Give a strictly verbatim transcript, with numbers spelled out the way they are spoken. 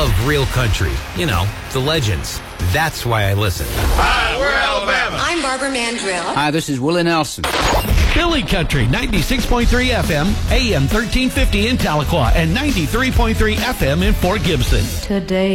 love real country. You know, the legends. That's why I listen. Hi, we're Alabama. I'm Barbara Mandrill. Hi, this is Willie Nelson. Philly Country, ninety-six point three F M, A M thirteen fifty in Tahlequah, and ninety-three point three F M in Fort Gibson. Today.